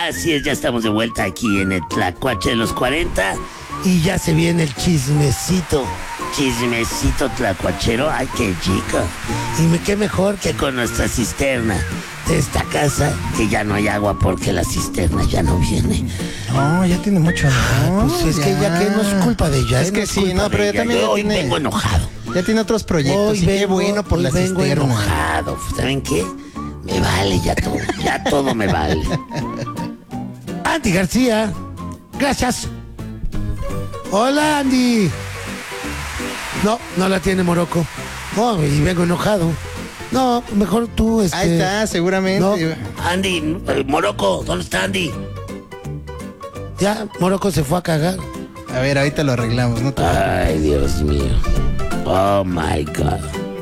Así es, ya estamos de vuelta aquí en el Tlacuache de los 40. Y ya se viene el chismecito. Chismecito tlacuachero, ay, qué chico. Y qué mejor Que con nuestra cisterna de esta casa, que ya no hay agua porque la cisterna ya no viene. No, ya tiene mucho, ¿no? Pues es que ya que no es culpa de ella. Es que sí, no, pero ya también Yo ya hoy tiene, vengo enojado. ya tiene otros proyectos. Hoy Y qué vengo- bueno por hoy la vengo cisterna. Enojado. ¿Saben qué? Me vale ya todo me vale. Andy García. Gracias. Hola, Andy. No la tiene Morocco. No, y vengo enojado. No, mejor tú, Ahí está, seguramente. Andy, Morocco, ¿dónde está Andy? Ya, Morocco se fue a cagar. A ver, ahorita lo arreglamos, ¿no? Ay, Dios mío. Oh my God.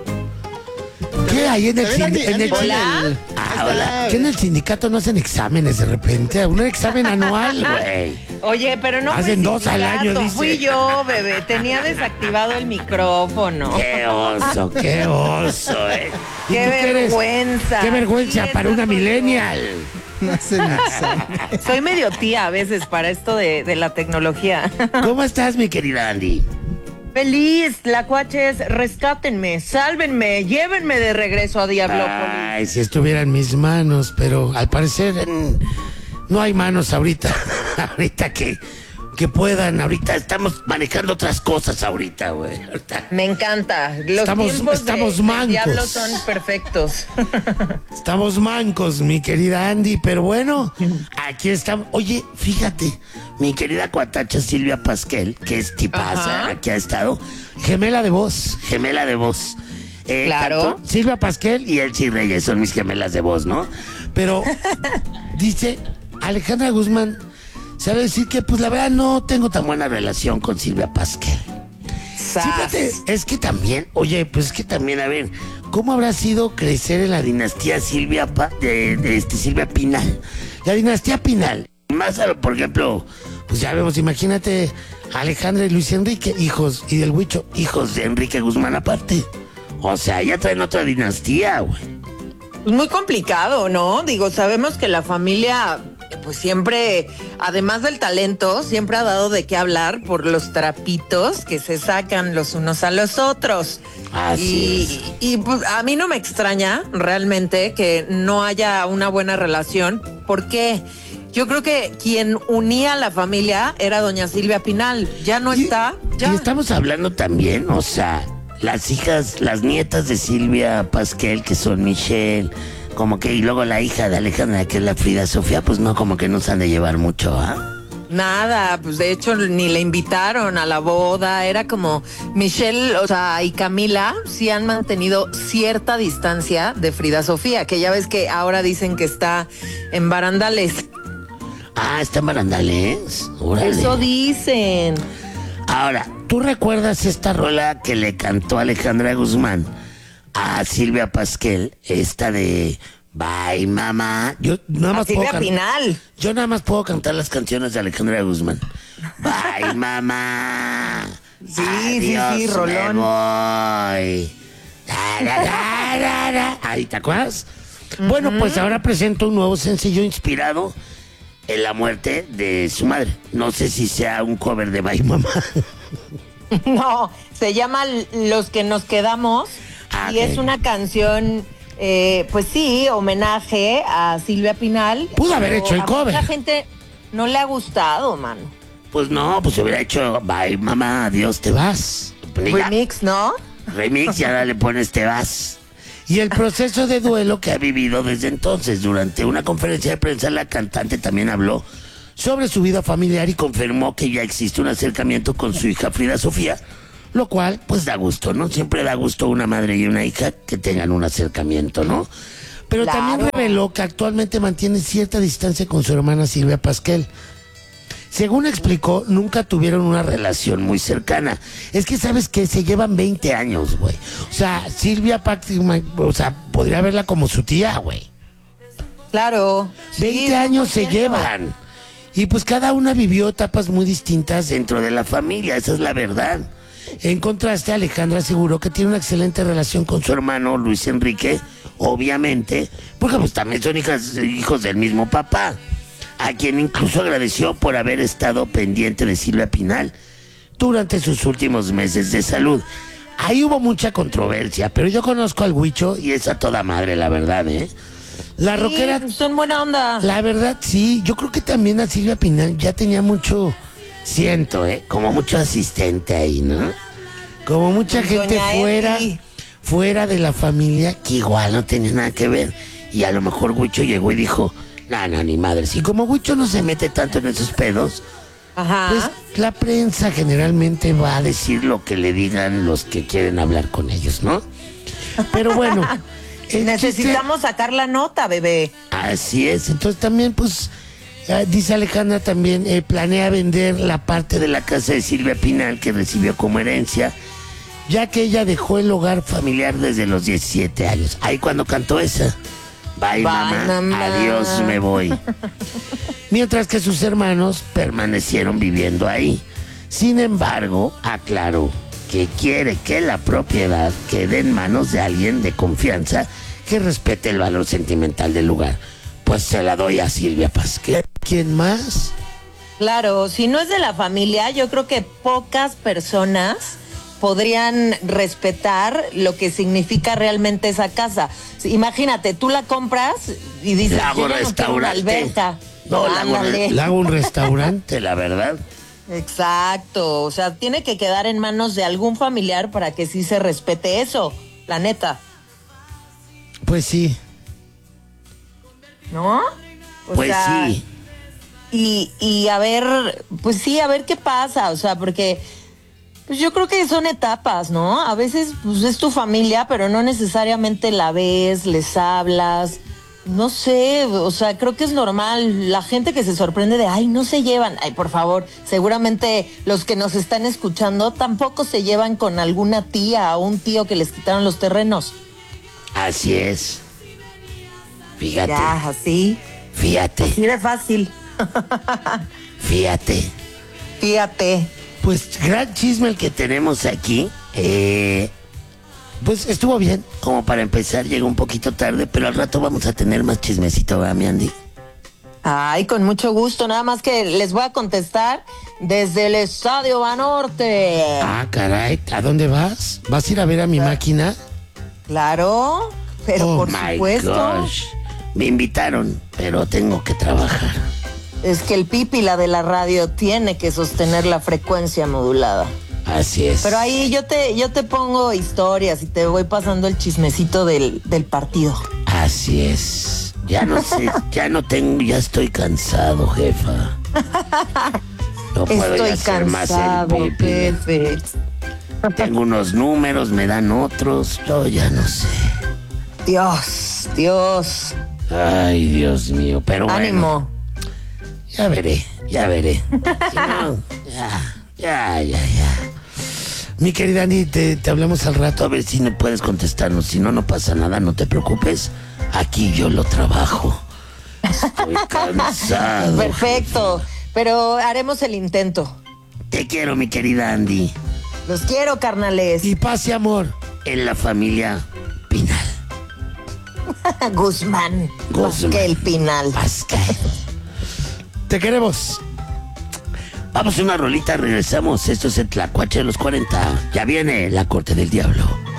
¿Qué hay en el También sindicato? Hola. Hola. ¿Qué en el sindicato no hacen exámenes de repente? Un examen anual, güey. Güey. Oye, pero no Hacen fue 2 al año, sindicato, dice. fui yo, bebé. Tenía desactivado el micrófono. Qué oso, Qué oso, ¿Y Qué tú qué eres? vergüenza. Qué vergüenza Sí, para esa una soy yo. millennial. No hacen examen. Soy medio tía a veces para esto de la tecnología. ¿Cómo estás, mi querida Andy? Feliz, tlacuaches, rescátenme, sálvenme, llévenme de regreso a Diablópolis. Ay, si estuviera en mis manos, pero al parecer no hay manos ahorita. Ahorita que puedan. Ahorita estamos manejando otras cosas ahorita, güey. Ahorita. Me encanta. Los Estamos tiempos mancos. del diablo son perfectos. Estamos mancos, mi querida Andy, pero bueno, aquí estamos. Oye, fíjate, mi querida cuatacha Silvia Pasquel, que es tipaza, Ajá. aquí ha estado, Gemela de voz. gemela de voz. Claro. Tanto Silvia Pasquel y Elsie Reyes son mis gemelas de voz, ¿no? Pero dice Alejandra Guzmán, Sabe decir que, pues la verdad, no tengo tan buena relación con Silvia Pasquel. Sas. Fíjate, es que también, oye, pues es que también, a ver, ¿cómo habrá sido crecer en la dinastía Silvia Pinal? La dinastía Pinal. Más, por ejemplo, pues ya vemos, imagínate Alejandra y Luis Enrique, hijos, y del Huicho, hijos de Enrique Guzmán aparte. O sea, ya traen otra dinastía, güey. Es muy complicado, ¿no? Digo, sabemos que la familia, pues siempre, además del talento, siempre ha dado de qué hablar por los trapitos que se sacan los unos a los otros. Así Y pues a mí no me extraña realmente que no haya una buena relación. ¿Por qué? Yo creo que quien unía a la familia era doña Silvia Pinal. Ya no está. Ya. Y estamos hablando también, o sea, las hijas, las nietas de Silvia Pasquel, que son Michelle, como que, y luego la hija de Alejandra, que es la Frida Sofía, pues no, como que no se han de llevar mucho, ¿ah? Nada, pues de hecho ni le invitaron a la boda, era como Michelle, o sea, y Camila sí han mantenido cierta distancia de Frida Sofía, que ya ves que ahora dicen que está en barandales. Ah, está en Barandales. Órale. Eso dicen. Ahora, ¿tú recuerdas esta rola que le cantó Alejandra Guzmán a Silvia Pasquel? Esta de Bye Mamá. yo nada A más puedo Silvia Pinal. Yo nada más puedo cantar las canciones de Alejandra Guzmán. Bye Mamá. Sí, Adiós, rolón. me voy. Ahí, ¿te acuerdas? Bueno, pues ahora presento un nuevo sencillo Inspirado en la muerte de su madre. No sé si sea un cover de Bye Mamá. No, se llama Los que nos quedamos Ah, y ok. es una canción, pues sí, homenaje a Silvia Pinal. Pudo haber pero hecho el a cover. mucha gente no le ha gustado, mano. Pues no, pues se hubiera hecho Bye Mamá, adiós, te vas. Ya, Remix, ¿no? remix y ahora le pones te vas. Y el proceso de duelo Que ha vivido desde entonces. Durante una conferencia de prensa, la cantante también habló sobre su vida familiar y confirmó que ya existe un acercamiento con su hija Frida Sofía, lo cual, pues da gusto, ¿no? Siempre da gusto una madre y una hija que tengan un acercamiento, ¿no? pero Claro. también reveló que actualmente mantiene cierta distancia con su hermana Silvia Pasquel. Según explicó, Nunca tuvieron una relación muy cercana. es que sabes que se llevan 20 años, güey. O sea, Silvia Pasquel, o sea, podría verla como su tía, güey. Claro. 20 Sí, años se 100%. llevan. Y pues cada una vivió etapas muy distintas. Dentro de la familia, esa es la verdad. En contraste, Alejandra aseguró que tiene una excelente relación con Su hermano Luis Enrique, obviamente, porque pues también son hijos del mismo papá. a quien incluso agradeció por haber estado pendiente de Silvia Pinal durante sus últimos meses de salud. Ahí hubo mucha controversia, pero yo conozco al Huicho y es a toda madre, la verdad, ¿eh? La Sí, rockera, son buena onda. la verdad, sí, yo creo que también a Silvia Pinal ya tenía mucho, siento, como mucho asistente ahí, ¿no? Como mucha gente Doña fuera de la familia que igual no tenía nada que ver. Y a lo mejor Huicho llegó y dijo, no, ni madre. Si como Huicho no se mete tanto en esos pedos, Ajá. pues la prensa generalmente va a decir lo que le digan los que quieren hablar con ellos, ¿no? Pero bueno, Necesitamos sacar la nota, bebé. así es. Entonces también, pues, dice Alejandra también, planea vender la parte de la casa de Silvia Pinal que recibió como herencia, ya que ella dejó el hogar familiar desde los 17 años. Ahí cuando cantó esa. Bye, mamá. Adiós, me voy. Mientras que sus hermanos permanecieron viviendo ahí. Sin embargo, aclaró que quiere que la propiedad quede en manos de alguien de confianza que respete el valor sentimental del lugar. Pues se la doy a Silvia Pasquel. ¿Quién más? Claro, si no es de la familia, yo creo que pocas personas podrían respetar lo que significa realmente esa casa. Imagínate, tú la compras y dices, La hago yo ya no quiero una restaurante. alberca. No, Ándale. la hago un restaurante, la verdad. Exacto, o sea, tiene que quedar en manos de algún familiar para que sí se respete eso, la neta, Pues sí, ¿no? O pues sea, sí. Y a ver, pues sí, a ver qué pasa, o sea, porque pues yo creo que son etapas, ¿no? A veces pues es tu familia, pero no necesariamente la ves, les hablas, no sé, o sea, creo que es normal. La gente que se sorprende de, ay, no se llevan, ay, por favor, seguramente los que nos están escuchando tampoco se llevan con alguna tía o un tío que les quitaron los terrenos. Así es. Fíjate, Ya, así fíjate, de fácil. fíjate. Fíjate. Pues gran chisme el que tenemos aquí. Pues estuvo bien, como para empezar, llegó un poquito tarde, pero al rato vamos a tener más chismecito, ¿verdad, mi Andy? Ay, con mucho gusto, nada más que les voy a contestar desde el Estadio Banorte. Ah, caray, ¿a dónde vas? ¿Vas a ir a ver a mi máquina? Claro, pero Oh por my supuesto. gosh. Me invitaron, pero tengo que trabajar. Es que el pípila de la radio tiene que sostener la frecuencia modulada. Así es. Pero ahí yo te pongo historias y te voy pasando el chismecito del partido. Así es. Ya no sé, ya no tengo, ya estoy cansado, jefa. No puedo ya Estoy hacer más el cansado, pipi. jefe. Tengo unos números, me dan otros, yo ya no sé. Dios. Ay, Dios mío, pero bueno. Ánimo. Ya veré, ya veré. Si no, ya. Mi querida Andy, te hablamos al rato a ver si no puedes contestarnos. Si no, no pasa nada, no te preocupes. Aquí yo lo trabajo. Estoy cansado. Perfecto, pero haremos el intento. Te quiero, mi querida Andy. Los quiero, carnales. Y paz y amor en la familia Pinal. Guzmán. Pasquel Pinal. Pascal. Te queremos. Vamos a una rolita, regresamos. Esto es el Tlacuache de los 40. Ya viene la corte del diablo.